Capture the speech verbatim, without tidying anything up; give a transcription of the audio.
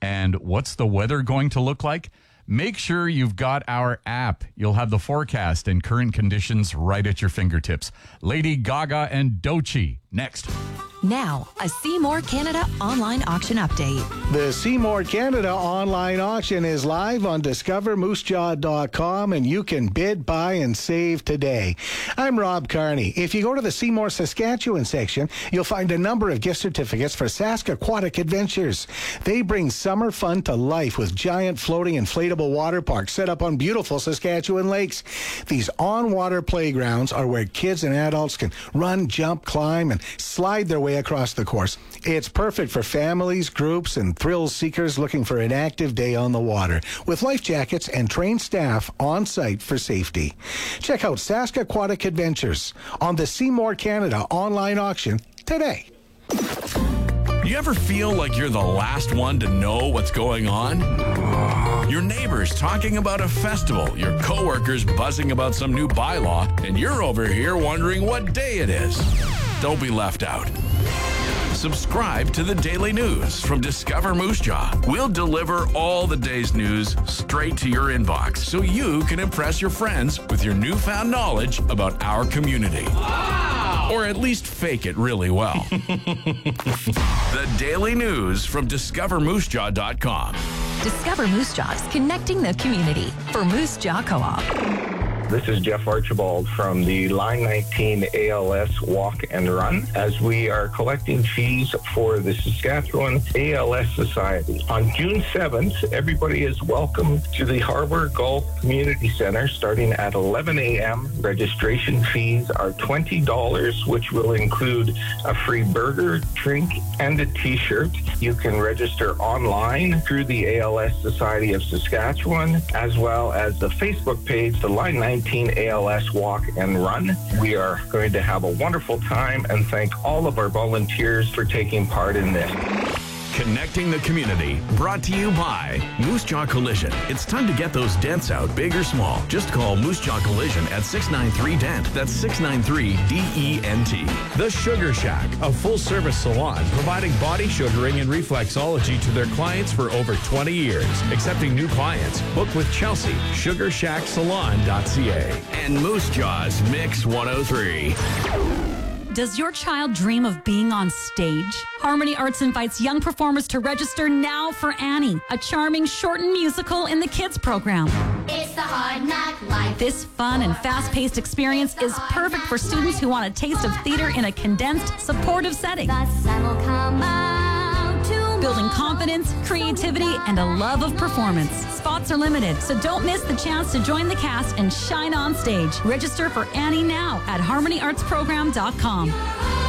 And what's the weather going to look like? Make sure you've got our app. You'll have the forecast and current conditions right at your fingertips. Lady Gaga and Doechii, next. Now, a Seymour Canada online auction update. The Seymour Canada online auction is live on discover moose jaw dot com, and you can bid, buy, and save today. I'm Rob Carney. If you go to the Seymour Saskatchewan section, you'll find a number of gift certificates for Sask Aquatic Adventures. They bring summer fun to life with giant floating inflatable water parks set up on beautiful Saskatchewan lakes. These on-water playgrounds are where kids and adults can run, jump, climb, and slide their way across the course. It's perfect for families, groups, and thrill seekers looking for an active day on the water, with life jackets and trained staff on site for safety. Check out Sask Aquatic Adventures on the Seymour Canada online auction today. You ever feel like you're the last one to know what's going on? Your neighbors talking about a festival, your coworkers buzzing about some new bylaw, and you're over here wondering what day it is. Don't be left out. Subscribe to the Daily News from Discover Moose Jaw. We'll deliver all the day's news straight to your inbox so you can impress your friends with your newfound knowledge about our community. Wow! Or at least fake it really well. The Daily News from discover moose jaw dot com. Discover Moose Jaws, connecting the community for Moose Jaw Co-op. This is Jeff Archibald from the Line nineteen A L S Walk and Run, as we are collecting fees for the Saskatchewan A L S Society. On June seventh, everybody is welcome to the Harbour Golf Community Center starting at eleven a.m. Registration fees are twenty dollars, which will include a free burger, drink, and a t-shirt. You can register online through the A L S Society of Saskatchewan, as well as the Facebook page, the Line nineteen A L S Walk and Run. We are going to have a wonderful time and thank all of our volunteers for taking part in this. Connecting the community, brought to you by Moose Jaw Collision. It's time to get those dents out, big or small. Just call Moose Jaw Collision at six nine three D E N T. That's six nine three D E N T. The Sugar Shack, a full-service salon providing body sugaring and reflexology to their clients for over twenty years. Accepting new clients. Book with Chelsea, sugar shack salon dot c a. And Moose Jaw's Mix one oh three. Does your child dream of being on stage? Harmony Arts invites young performers to register now for Annie, a charming shortened musical in the kids program. It's the hard knock life. This fun and fast-paced experience is perfect for students who want a taste of theater in a condensed, supportive setting. The sun will come out tomorrow. Building confidence, creativity, and a love of performance. Spots are limited, so don't miss the chance to join the cast and shine on stage. Register for Annie now at harmony arts program dot com.